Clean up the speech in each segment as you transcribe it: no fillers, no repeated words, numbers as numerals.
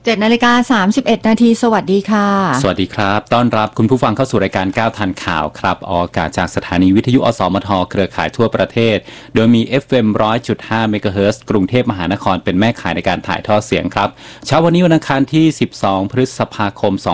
7:31 น.สวัสดีค่ะสวัสดีครับต้อนรับคุณผู้ฟังเข้าสู่รายการก้าวทันข่าวครับออกอากาศจากสถานีวิทยุอสมทเครือข่ายทั่วประเทศโดยมี FM 100.5 เมกะเฮิรตซ์กรุงเทพมหานครเป็นแม่ข่ายในการถ่ายทอดเสียงครับเช้าวันนี้วันอังคารที่12พฤษภาคม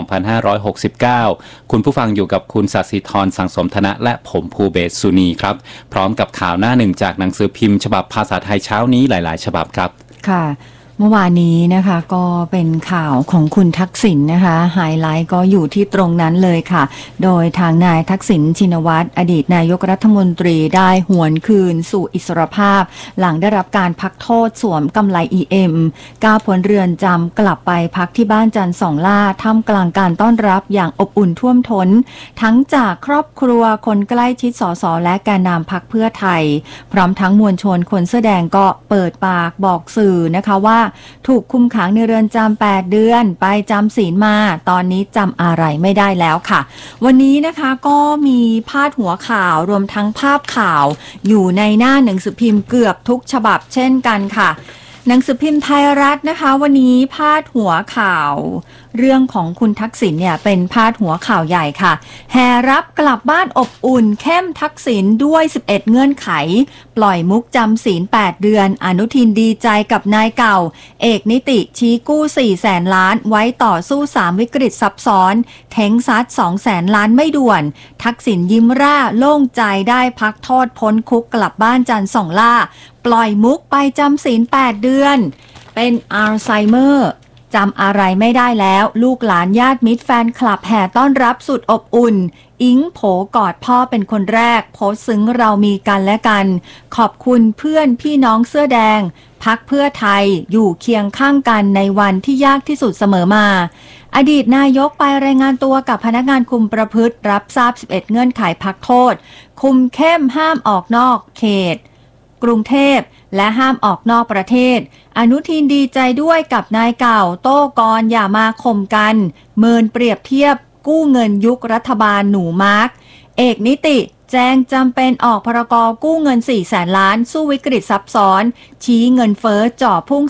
2569คุณผู้ฟังอยู่กับคุณศศิธรสังสมธนะและผมภูเบศสุนีครับพร้อมกับข่าวหน้าหนึ่งจากหนังสือพิมพ์ฉบับภาษาไทยเช้านี้หลายๆฉบับครับค่ะเมื่อวานนี้นะคะก็เป็นข่าวของคุณทักษิณนะคะไฮไลท์ก็อยู่ที่ตรงนั้นเลยค่ะโดยทางนายทักษิณชินวัตรอดีตนายกรัฐมนตรีได้หวนคืนสู่อิสรภาพหลังได้รับการพักโทษสวมกำไล EM ก้าวพ้นเรือนจำกลับไปพักที่บ้านจันทร์สองล่าท่ามกลางการต้อนรับอย่างอบอุ่นท่วมท้นทั้งจากครอบครัวคนใกล้ชิดสสและแกนนำพรรคเพื่อไทยพร้อมทั้งมวลชนคนเสื้อแดงก็เปิดปากบอกสื่อนะคะว่าถูกคุมขังในเรือนจำ8 เดือนไปจำศีลมาตอนนี้จำอะไรไม่ได้แล้วค่ะวันนี้นะคะก็มีพาดหัวข่าวรวมทั้งภาพข่าวอยู่ในหน้าหนังสือพิมพ์เกือบทุกฉบับเช่นกันค่ะหนังสือพิมพ์ไทยรัฐนะคะวันนี้พาดหัวข่าวเรื่องของคุณทักษิณเนี่ยเป็นพาดหัวข่าวใหญ่ค่ะแห่รับกลับบ้านอบอุ่นเข้มทักษิณด้วย11เงื่อนไขปล่อยมุกจำศีล8 เดือนอนุทินดีใจกับนายเก่าเอกนิติชี้กู้400,000 ล้านไว้ต่อสู้3วิกฤตซับซ้อนเท้งซัด200,000 ล้านไม่ด่วนทักษิณยิ้มร่าโล่งใจได้พักโทษพ้นคุกกลับบ้านจันทร์สองล่าปล่อยมุกไปจำศีล8 เดือนเป็นอัลไซเมอร์จำอะไรไม่ได้แล้วลูกหลานญาติมิตรแฟนคลับแห่ต้อนรับสุดอบอุ่นอิงโผกอดพ่อเป็นคนแรกโพสต์ซึ้งเรามีกันและกันขอบคุณเพื่อนพี่น้องเสื้อแดงพรรคเพื่อไทยอยู่เคียงข้างกันในวันที่ยากที่สุดเสมอมาอดีตนายกไปรายงานตัวกับพนักงานคุมประพฤติรับทราบ11เงื่อนไขพักโทษคุมเข้มห้ามออกนอกเขตกรุงเทพและห้ามออกนอกประเทศอนุทินดีใจด้วยกับนายเก่าโต้กรอย่ามาข่มกันเมินเปรียบเทียบกู้เงินยุครัฐบาลหนูมาร์กเอกนิติแจ้งจำเป็นออกพรกกู้เงิน400,000 ล้านสู้วิกฤตซับซ้อนชี้เงินเฟ้อจ่อพุ่ง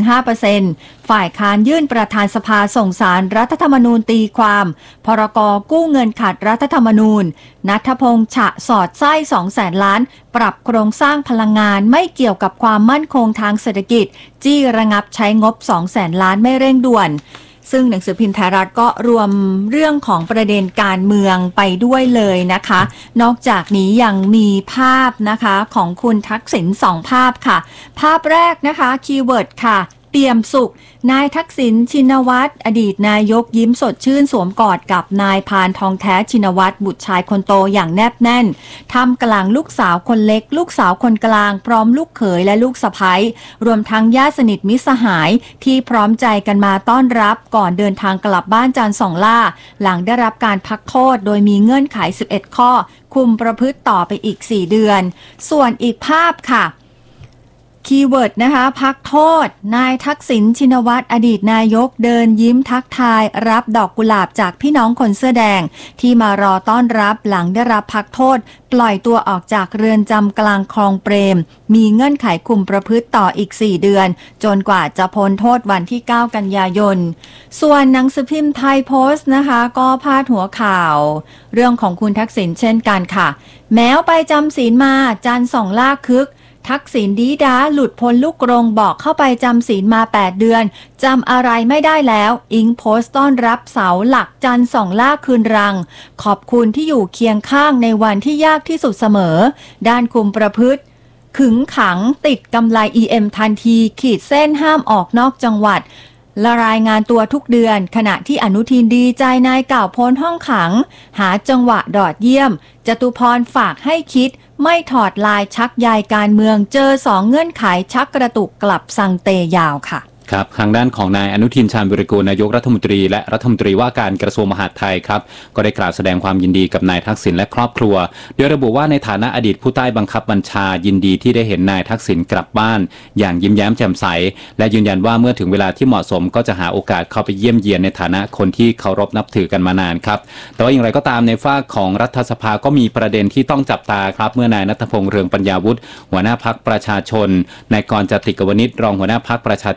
4-5% ฝ่ายค้านยื่นประธานสภาส่งสารรัฐธรรมนูญตีความพรกกู้เงินขัดรัฐธรรมนูญณัฐพงษ์ฉะสอดไส้200,000 ล้านปรับโครงสร้างพลังงานไม่เกี่ยวกับความมั่นคงทางเศรษฐกิจจี้ระงับใช้งบ200,000 ล้านไม่เร่งด่วนซึ่งหนังสือพิมพ์ไทยรัฐก็รวมเรื่องของประเด็นการเมืองไปด้วยเลยนะคะนอกจากนี้ยังมีภาพนะคะของคุณทักษิณ2 ภาพค่ะภาพแรกนะคะคีย์เวิร์ดค่ะเปี่ยมสุขนายทักษิณชินวัตรอดีตนายกยิ้มสดชื่นสวมกอดกับนายพานทองแท้ชินวัตรบุตรชายคนโตอย่างแนบแน่นท่ามกลางลูกสาวคนเล็กลูกสาวคนกลางพร้อมลูกเขยและลูกสะใภ้รวมทั้งญาติสนิทมิตรสหายที่พร้อมใจกันมาต้อนรับก่อนเดินทางกลับบ้านจันทร์สองล่าหลังได้รับการพักโทษโดยมีเงื่อนไข11 ข้อคุมประพฤติต่อไปอีก4 เดือนส่วนอีกภาพค่ะคีย์เวิร์ดนะคะพักโทษนายทักษิณชินวัตรอดีตนายกเดินยิ้มทักทายรับดอกกุหลาบจากพี่น้องคนเสื้อแดงที่มารอต้อนรับหลังได้รับพักโทษปล่อยตัวออกจากเรือนจำกลางคลองเปรมมีเงื่อนไขคุมประพฤติต่ออีก4 เดือนจนกว่าจะพ้นโทษวันที่9 กันยายนส่วนหนังสือพิมพ์ไทยโพสต์นะคะก็พาดหัวข่าวเรื่องของคุณทักษิณเช่นกันค่ะแม้ไปจำศีลมาจันทร์สองล่าคึกทักษิณดีดาหลุดพ้นลูกกรงบอกเข้าไปจำศีลมา8 เดือนจำอะไรไม่ได้แล้วอิงโพสต์ต้อนรับเสาหลักจันทร์สองล่าคืนรังขอบคุณที่อยู่เคียงข้างในวันที่ยากที่สุดเสมอด้านคุมประพฤติขึงขังติดกำไล EM ทันทีขีดเส้นห้ามออกนอกจังหวัดและรายงานตัวทุกเดือนขณะที่อนุทินดีใจนายเก่าพ้นห้องขังหาจังหวะดอดเยี่ยมจตุพรฝากให้คิดไม่ถอดลายชักใยการเมืองเจอ2 เงื่อนไขชักกระตุกกลับสังเตยาวค่ะครับทางด้านของนายอนุทินชาญวิรากูลนายกรัฐมนตรีและรัฐมนตรีว่าการกระทรวงมหาดไทยครับก็ได้กล่าวแสดงความยินดีกับนายทักษิณและครอบครัวโดยระบุว่าในฐานะอดีตผู้ใต้บังคับบัญชายินดีที่ได้เห็นนายทักษิณกลับบ้านอย่างยิ้มแย้มแจ่มใสและยืนยันว่าเมื่อถึงเวลาที่เหมาะสมก็จะหาโอกาสเข้าไปเยี่ยมเยียนในฐานะคนที่เคารพนับถือกันมานานครับแต่ว่าอย่างไรก็ตามในฝั่งของรัฐสภาก็มีประเด็นที่ต้องจับตาครับเมื่อนายณัฐพงษ์เรืองปัญญาวุฒิหัวหน้าพรรคประชาชนนายกรณ์ จติกวณิชรองหัวหน้าพรรคประชาธิปัตย์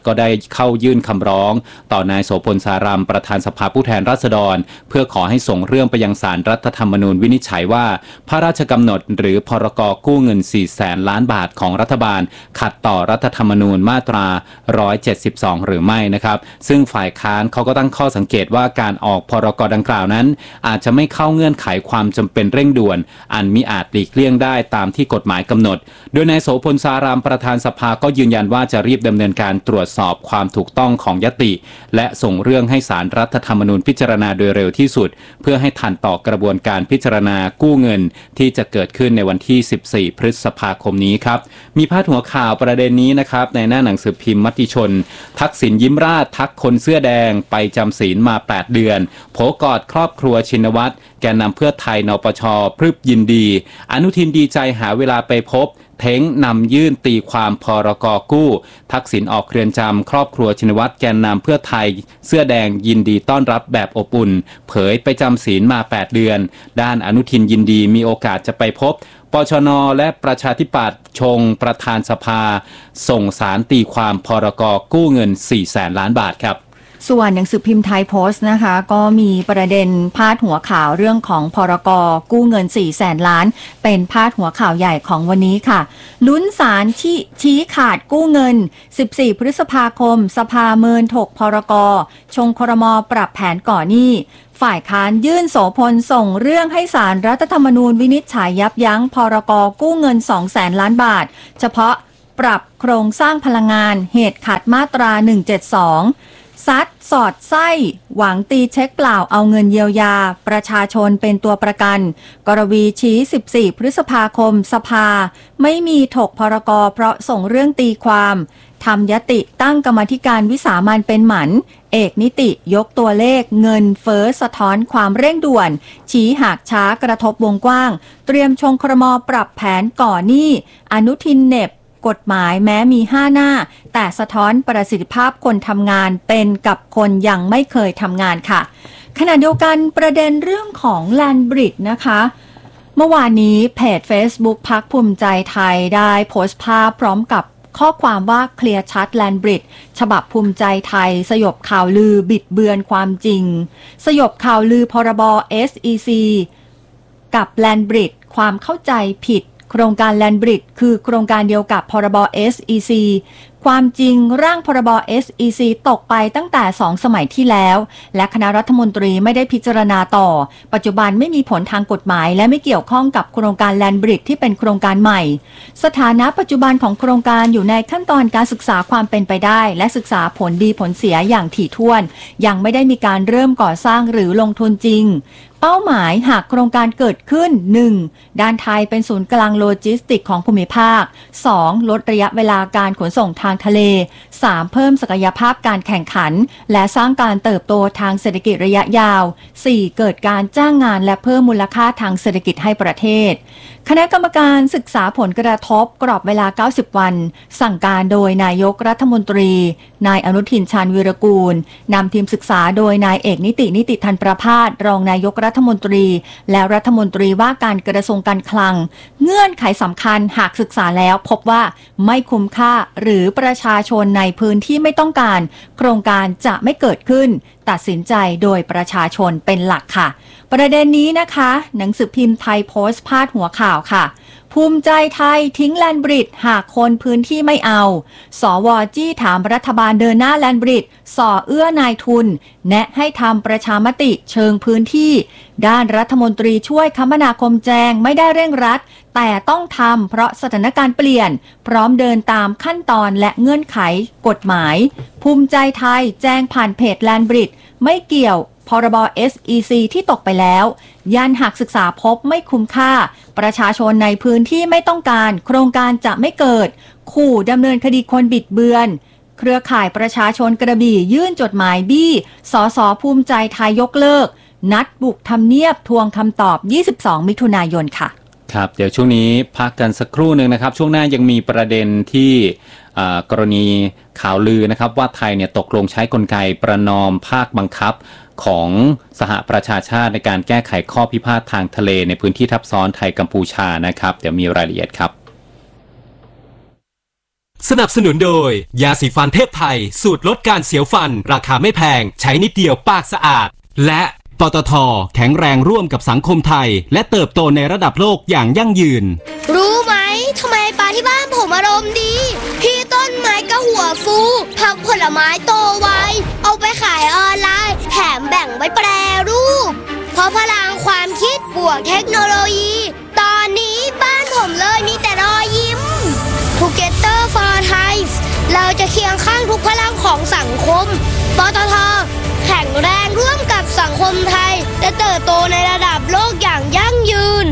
ก็ได้เข้ายื่นคำร้องต่อนายโสพลสารัมประธานสภาผู้แทนราษฎรเพื่อขอให้ส่งเรื่องไปยังศาลรัฐธรรมนูญวินิจฉัยว่าพระราชกำหนดหรือพรก.กู้เงิน 400,000 ล้านบาทของรัฐบาลขัดต่อรัฐธรรมนูญมาตรา 172 หรือไม่นะครับซึ่งฝ่ายค้านเขาก็ตั้งข้อสังเกตว่าการออกพรก.ดังกล่าวนั้นอาจจะไม่เข้าเงื่อนไขความจำเป็นเร่งด่วนอันมิอาจหลีกเลี่ยงได้ตามที่กฎหมายกำหนดโดยนายโสพลสารามประธานสภาก็ยืนยันว่าจะรีบดำเนินการตรวจสอบความถูกต้องของญัตติและส่งเรื่องให้ศาลรัฐธรรมนูญพิจารณาโดยเร็วที่สุดเพื่อให้ทันต่อกระบวนการพิจารณากู้เงินที่จะเกิดขึ้นในวันที่ 14 พฤษภาคมนี้ครับมีพาดหัวข่าวประเด็นนี้นะครับในหน้าหนังสือพิมพ์มติชนทักษิณยิ้มราดทักคนเสื้อแดงไปจำศีลมา 8 เดือนโผกอดครอบครัวชินวัตรแกนนำเพื่อไทยนปช.พรึบยินดีอนุทินดีใจหาเวลาไปพบเท้งนำยื่นตีความพรก.กู้ทักษิณออกเรือนจำครอบครัวชินวัตรแกนนำเพื่อไทยเสื้อแดงยินดีต้อนรับแบบอบอุ่นเผยไปจำศีลมา 8 เดือนด้านอนุทินยินดีมีโอกาสจะไปพบปชน.และประชาธิปัตย์ชงประธานสภาส่งสารตีความพรก.กู้เงิน 400,000 ล้านบาทครับส่วนหนังสือพิมพ์ไทยโพสต์นะคะก็มีประเด็นพาดหัวข่าวเรื่องของพรก.กู้เงิน 400,000 ล้านเป็นพาดหัวข่าวใหญ่ของวันนี้ค่ะลุ้นศาลชี้ขาดกู้เงิน14 พฤษภาคมสภาเมินถกพรก.ชงครม.ปรับแผนก่อหนี้ฝ่ายค้านยื่นโสพลส่งเรื่องให้ศาลรัฐธรรมนูญวินิจฉัยยับยั้งพรก.กู้เงิน 200,000 ล้านบาทเฉพาะปรับโครงสร้างพลังงานเหตุขัดมาตรา 172ซัดสอดไส้หวังตีเช็คเปล่าเอาเงินเยียวยาประชาชนเป็นตัวประกันกรวีชี้ 14 พฤษภาคมสภาไม่มีถกพรก.เพราะส่งเรื่องตีความทำยติตั้งกรรมาธิการวิสามัญเป็นหมันเอกนิติยกตัวเลขเงินเฟ้อสะท้อนความเร่งด่วนชี้หากช้ากระทบวงกว้างเตรียมชงครม.ปรับแผนก่อหนี้อนุทินเน็บกฎหมายแม้มี 5 หน้าแต่สะท้อนประสิทธิภาพคนทำงานเป็นกับคนยังไม่เคยทำงานค่ะขณะเดียวกันประเด็นเรื่องของแลนบริดจ์นะคะเมื่อวานนี้เพจ Facebook พรรคภูมิใจไทยได้โพสต์ภาพพร้อมกับข้อความว่าเคลียร์ชัดแลนบริดจ์ฉบับภูมิใจไทยสยบข่าวลือบิดเบือนความจริงสยบข่าวลือพรบ SEC กับแลนบริดจ์ความเข้าใจผิดโครงการแลนบริดจ์คือโครงการเดียวกับพรบ SEC ความจริงร่างพรบ SEC ตกไปตั้งแต่2 สมัยที่แล้วและคณะรัฐมนตรีไม่ได้พิจารณาต่อปัจจุบันไม่มีผลทางกฎหมายและไม่เกี่ยวข้องกับโครงการแลนบริดจ์ที่เป็นโครงการใหม่สถานะปัจจุบันของโครงการอยู่ในขั้นตอนการศึกษาความเป็นไปได้และศึกษาผลดีผลเสียอย่างถี่ถ้วนยังไม่ได้มีการเริ่มก่อสร้างหรือลงทุนจริงเป้าหมายหากโครงการเกิดขึ้น 1. ด้านไทยเป็นศูนย์กลางโลจิสติกของภูมิภาค 2. ลดระยะเวลาการขนส่งทางทะเล 3. เพิ่มศักยภาพการแข่งขันและสร้างการเติบโตทางเศรษฐกิจระยะยาว 4. เกิดการจ้างงานและเพิ่มมูลค่าทางเศรษฐกิจให้ประเทศคณะกรรมการศึกษาผลกระทบกรอบเวลา90วันสั่งการโดยนายกรัฐมนตรีนายอนุทินชาญวีรกูลนำทีมศึกษาโดยนายเอกนิติธันประภาสรองนายกรัฐมนตรีและรัฐมนตรีว่าการกระทรวงการคลังเงื่อนไขสำคัญหากศึกษาแล้วพบว่าไม่คุ้มค่าหรือประชาชนในพื้นที่ไม่ต้องการโครงการจะไม่เกิดขึ้นตัดสินใจโดยประชาชนเป็นหลักค่ะประเด็นนี้นะคะหนังสือพิมพ์ไทยโพสต์พาดหัวข่าวค่ะภูมิใจไทยทิ้งแลนบริดจ์หากคนพื้นที่ไม่เอาสว.จี้ถามรัฐบาลเดินหน้าแลนบริดจ์ส่อเอื้อนายทุนแนะให้ทำประชามติเชิงพื้นที่ด้านรัฐมนตรีช่วยคมนาคมแจงไม่ได้เร่งรัดแต่ต้องทำเพราะสถานการณ์เปลี่ยนพร้อมเดินตามขั้นตอนและเงื่อนไขกฎหมายภูมิใจไทยแจ้งผ่านเพจแลนบริดจ์ไม่เกี่ยวพรบ SEC ที่ตกไปแล้วยันหากศึกษาพบไม่คุ้มค่าประชาชนในพื้นที่ไม่ต้องการโครงการจะไม่เกิดขู่ดำเนินคดีคนบิดเบือนเครือข่ายประชาชนกระบี่ยื่นจดหมายบี้สส.ภูมิใจไทยยกเลิกนัดบุกทำเนียบทวงคำตอบ22 มิถุนายนค่ะครับเดี๋ยวช่วงนี้พักกันสักครู่หนึ่งนะครับช่วงหน้ายังมีประเด็นที่กรณีข่าวลือนะครับว่าไทยเนี่ยตกลงใช้กลไกประนอมภาคบังคับของสหประชาชาติในการแก้ไขข้อพิพาททางทะเลในพื้นที่ทับซ้อนไทยกัมพูชานะครับเดี๋ยวมีรายละเอียดครับสนับสนุนโดยยาสีฟันเทพไทยสูตรลดการเสียวฟันราคาไม่แพงใช้นิดเดียวปากสะอาดและปตท.แข็งแรงร่วมกับสังคมไทยและเติบโตในระดับโลกอย่างยั่งยืนรู้ไหมทำไมปลาที่บ้านผมอารมณ์ดีที่ต้นไม้ก็หัวฟูผักผลไม้โตไวเอาไปขายออนไลน์แถมแบ่งไว้แปรรูปเพราะพลังความคิดบวกเทคโนโลยีตอนนี้บ้านผมเลยมีแต่รอยยิ้ม Together for Thai เราจะเคียงข้างทุกพลังของสังคมปตท.แข็งแรงร่วมกับสังคมไทยและเติบโตในระดับโลกอย่างยั่งยืน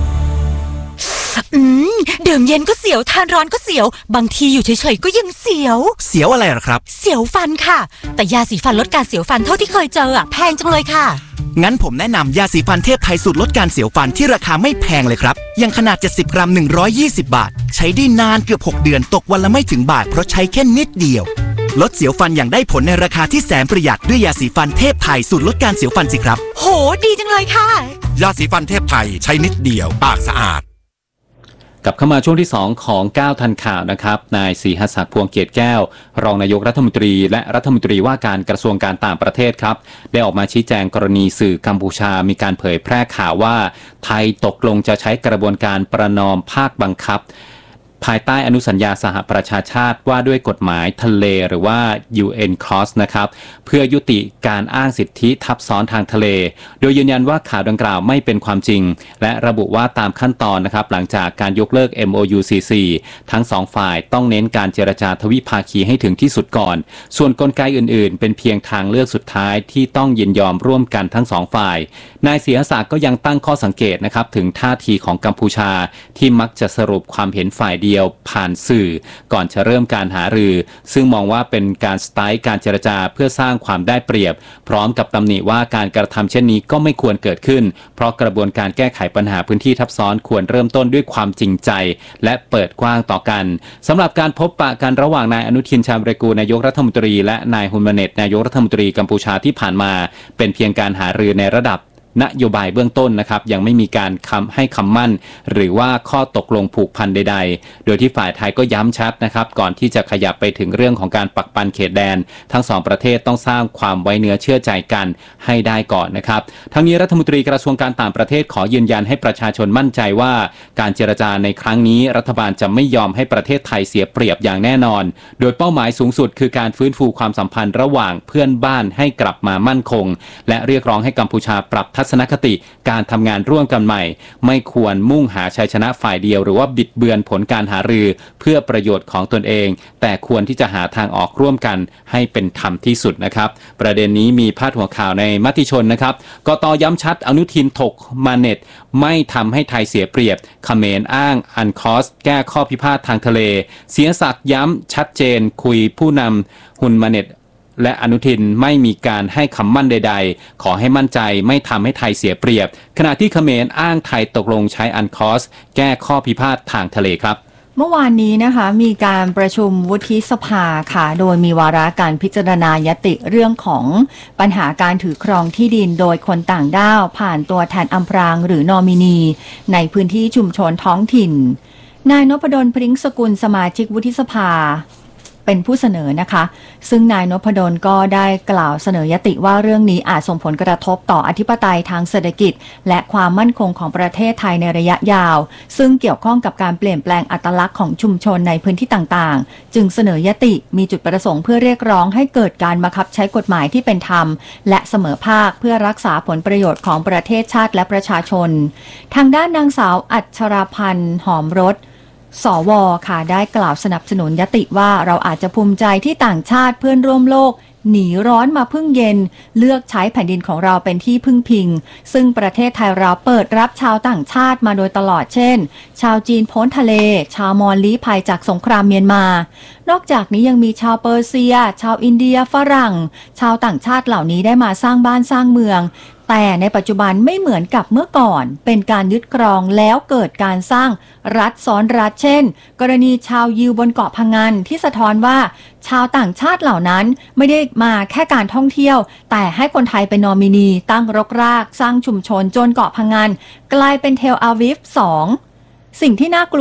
ดื่มเย็นก็เสียวทานร้อนก็เสียวบางทีอยู่เฉยๆก็ยังเสียวอะไรหรอครับเสียวฟันค่ะแต่ยาสีฟันลดการเสียวฟันเท่าที่เคยเจอแพงจังเลยค่ะงั้นผมแนะนำยาสีฟันเทพไทยสูตรลดการเสียวฟันที่ราคาไม่แพงเลยครับยังขนาด70 กรัม120 บาทใช้ได้นานเกือบ6 เดือนตกวันละไม่ถึงบาทเพราะใช้แค่นิดเดียวลดเสียวฟันอย่างได้ผลในราคาที่แสนประหยัดด้วยยาสีฟันเทพไทยสูตรลดการเสียวฟันสิครับโหดีจังเลยค่ะยาสีฟันเทพไทยใช้นิดเดียวปากสะอาดกลับเข้ามาช่วงที่2ของ9ทันข่าวนะครับนายศรีหศักดิ์พวงเกตแก้วรองนายกรัฐมนตรีและรัฐมนตรีว่าการกระทรวงการต่างประเทศครับได้ออกมาชี้แจงกรณีสื่อกัมพูชามีการเผยแพร่ข่าวว่าไทยตกลงจะใช้กระบวนการประนอมภาคบังคับภายใต้อนุสัญญาสหประชาชาติว่าด้วยกฎหมายทะเลหรือว่า UNCLOS นะครับเพื่อยุติการอ้างสิทธิทับซ้อนทางทะเลโดยยืนยันว่าข่าวดังกล่าวไม่เป็นความจริงและระบุว่าตามขั้นตอนนะครับหลังจากการยกเลิก MOU CC ทั้งสองฝ่ายต้องเน้นการเจรจาทวิภาคีให้ถึงที่สุดก่อนส่วนกลไกอื่นๆเป็นเพียงทางเลือกสุดท้ายที่ต้องยินยอมร่วมกันทั้งสองฝ่ายนายศรีหศักดิ์ก็ยังตั้งข้อสังเกตนะครับถึงท่าทีของกัมพูชาที่มักจะสรุปความเห็นฝ่ายเดียวผ่านสื่อก่อนจะเริ่มการหารือซึ่งมองว่าเป็นการสไตล์การเจรจาเพื่อสร้างความได้เปรียบพร้อมกับตำหนิว่าการกระทำเช่นนี้ก็ไม่ควรเกิดขึ้นเพราะกระบวนการแก้ไขปัญหาพื้นที่ทับซ้อนควรเริ่มต้นด้วยความจริงใจและเปิดกว้างต่อกันสำหรับการพบปะกันระหว่างนายอนุทินชาญวิรากูลนายกรัฐมนตรีและนายฮุนมาเน็ตนายกรัฐมนตรีกัมพูชาที่ผ่านมาเป็นเพียงการหารือในระดับนโยบายเบื้องต้นนะครับยังไม่มีการให้คำมั่นหรือว่าข้อตกลงผูกพันใดๆโดยที่ฝ่ายไทยก็ย้ำชัดนะครับก่อนที่จะขยับไปถึงเรื่องของการปักปันเขตแดนทั้งสองประเทศต้องสร้างความไว้เนื้อเชื่อใจกันให้ได้ก่อนนะครับทั้งนี้รัฐมนตรีกระทรวงการต่างประเทศขอยืนยันให้ประชาชนมั่นใจว่าการเจรจาในครั้งนี้รัฐบาลจะไม่ยอมให้ประเทศไทยเสียเปรียบอย่างแน่นอนโดยเป้าหมายสูงสุดคือการฟื้นฟูความสัมพันธ์ระหว่างเพื่อนบ้านให้กลับมามั่นคงและเรียกร้องให้กัมพูชาปรับทัศนคติการทำงานร่วมกันใหม่ไม่ควรมุ่งหาชัยชนะฝ่ายเดียวหรือว่าบิดเบือนผลการหารือเพื่อประโยชน์ของตนเองแต่ควรที่จะหาทางออกร่วมกันให้เป็นธรรมที่สุดนะครับประเด็นนี้มีพาดหัวข่าวในมติชนนะครับกต.ย้ำชัดอนุทินถกมาเน็ตไม่ทำให้ไทยเสียเปรียบเขมรอ้างอันคอสแก้ข้อพิพาททางทะเลศรีศักดิ์ย้ำชัดเจนคุยผู้นำฮุนมาเน็ตและอนุทินไม่มีการให้คำมั่นใดๆขอให้มั่นใจไม่ทำให้ไทยเสียเปรียบขณะที่เขมรอ้างไทยตกลงใช้อันคอสแก้ข้อพิพาททางทะเลครับเมื่อวานนี้นะคะมีการประชุมวุฒิสภาค่ะโดยมีวาระการพิจารณายติเรื่องของปัญหาการถือครองที่ดินโดยคนต่างด้าวผ่านตัวแทนอำพรางหรือนอมินีในพื้นที่ชุมชนท้องถิ่นนายนพดลพริ้งสกุลสมาชิกวุฒิสภาเป็นผู้เสนอนะคะซึ่งนายนพดลก็ได้กล่าวเสนอยติว่าเรื่องนี้อาจส่งผลกระทบต่ออธิปไตยทางเศรษฐกิจและความมั่นคงของประเทศไทยในระยะยาวซึ่งเกี่ยวข้องกับการเปลี่ยนแปลงอัตลักษณ์ของชุมชนในพื้นที่ต่างๆจึงเสนอยติมีจุดประสงค์เพื่อเรียกร้องให้เกิดการบังคับใช้กฎหมายที่เป็นธรรมและเสมอภาคเพื่อรักษาผลประโยชน์ของประเทศชาติและประชาชนทางด้านนางสาวอัชราพันธ์หอมรสสว.ค่ะได้กล่าวสนับสนุนยติว่าเราอาจจะภูมิใจที่ต่างชาติเพื่อนร่วมโลกหนีร้อนมาพึ่งเย็นเลือกใช้แผ่นดินของเราเป็นที่พึ่งพิงซึ่งประเทศไทยเราเปิดรับชาวต่างชาติมาโดยตลอดเช่นชาวจีนพ้นทะเลชาวมอญลี้ภัยจากสงครามเมียนมานอกจากนี้ยังมีชาวเปอร์เซียชาวอินเดียฝรั่งชาวต่างชาติเหล่านี้ได้มาสร้างบ้านสร้างเมืองแต่ในปัจจุบันไม่เหมือนกับเมื่อก่อนเป็นการยึดครองแล้วเกิดการสร้างรัฐซ้อนรัฐเช่นกรณีชาวยิวบนเกาะพะงันที่สะท้อนว่าชาวต่างชาติเหล่านั้นไม่ได้มาแค่การท่องเที่ยวแต่ให้คนไทยเป็นนอมินีตั้งรกรากสร้างชุมชนจนเกาะพะงันกลายเป็นเทลอาวิฟ2สิ่งที่น่ากลัว